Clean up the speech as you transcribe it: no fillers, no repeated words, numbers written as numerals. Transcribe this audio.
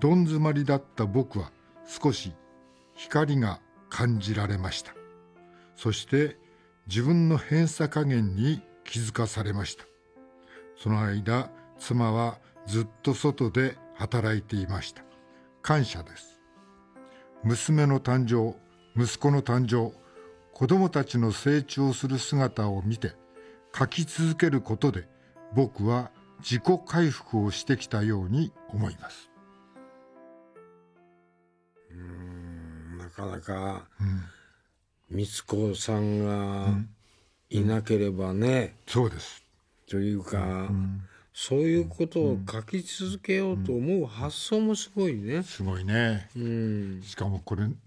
どん詰まりだった僕は少し光が感じられました。そして自分の偏差加減に気づかされました。その間、妻はずっと外で働いていました。感謝です。娘の誕生、息子の誕生、子供たちの成長する姿を見て書き続けることで、僕は自己回復をしてきたように思います。 なかなか、光子さんがいなければね、 そうです。 というか、そういうことを書き続けようと思う発想もすごいね。 すごいね。 うん。 しかもこれ